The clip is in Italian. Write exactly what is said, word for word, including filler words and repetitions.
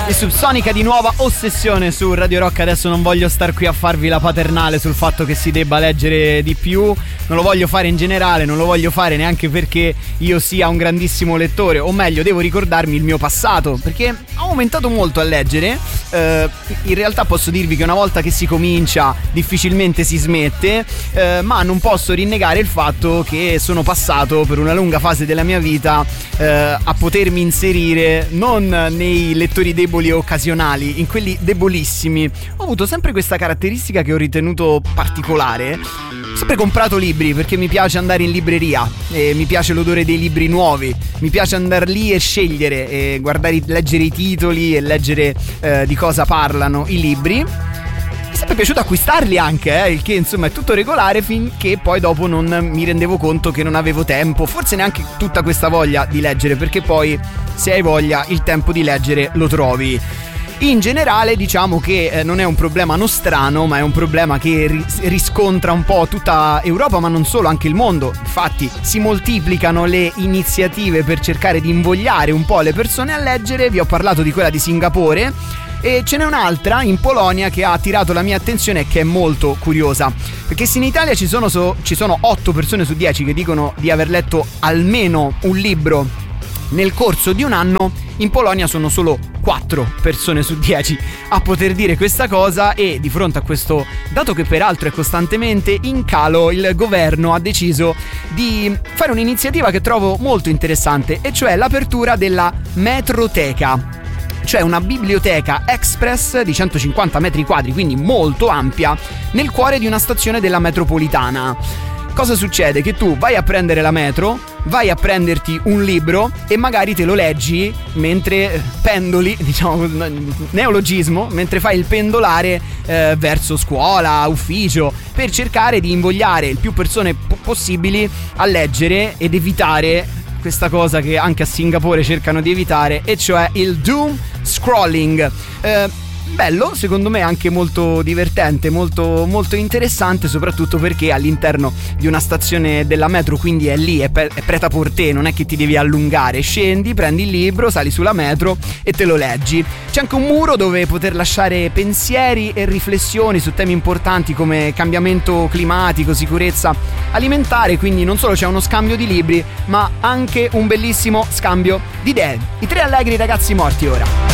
E Subsonica di nuova ossessione su Radio Rock. Adesso non voglio star qui a farvi la paternale sul fatto che si debba leggere di più. Non lo voglio fare in generale, non lo voglio fare neanche perché io sia un grandissimo lettore. O meglio, devo ricordarmi il mio passato, perché ho aumentato molto a leggere. eh, In realtà posso dirvi che una volta che si comincia difficilmente si smette, eh, ma non posso rinnegare il fatto che sono passato per una lunga fase della mia vita eh, a potermi inserire non nei lettori deboli occasionali, in quelli debolissimi. Ho avuto sempre questa caratteristica che ho ritenuto particolare. Ho sempre comprato libri perché mi piace andare in libreria e mi piace l'odore dei libri nuovi, mi piace andare lì e scegliere e guardare, leggere i titoli e leggere eh, di cosa parlano i libri. Mi è sempre piaciuto acquistarli anche, eh, il che insomma è tutto regolare, finché poi dopo non mi rendevo conto che non avevo tempo, forse neanche tutta questa voglia di leggere, perché poi se hai voglia il tempo di leggere lo trovi. In generale diciamo che eh, non è un problema nostrano, ma è un problema che ris- riscontra un po' tutta Europa, ma non solo, anche il mondo. Infatti si moltiplicano le iniziative per cercare di invogliare un po' le persone a leggere. Vi ho parlato di quella di Singapore e ce n'è un'altra in Polonia che ha attirato la mia attenzione e che è molto curiosa, perché se in Italia ci sono, so- ci sono otto persone su dieci che dicono di aver letto almeno un libro nel corso di un anno, in Polonia sono solo quattro persone su dieci a poter dire questa cosa. E di fronte a questo dato, che peraltro è costantemente in calo, il governo ha deciso di fare un'iniziativa che trovo molto interessante, e cioè l'apertura della metroteca, cioè una biblioteca express di centocinquanta metri quadri, quindi molto ampia, nel cuore di una stazione della metropolitana. Cosa succede? Che tu vai a prendere la metro, vai a prenderti un libro e magari te lo leggi mentre pendoli, diciamo neologismo, mentre fai il pendolare eh, verso scuola, ufficio, per cercare di invogliare il più persone po- possibili a leggere ed evitare questa cosa che anche a Singapore cercano di evitare, e cioè il doom scrolling. Eh, bello, secondo me anche molto divertente, molto, molto interessante, soprattutto perché all'interno di una stazione della metro, quindi è lì, è, pe- è prêt-à-porter, non è che ti devi allungare, scendi, prendi il libro, sali sulla metro e te lo leggi. C'è anche un muro dove poter lasciare pensieri e riflessioni su temi importanti come cambiamento climatico, sicurezza alimentare, quindi non solo c'è uno scambio di libri, ma anche un bellissimo scambio di idee. I tre allegri ragazzi morti ora.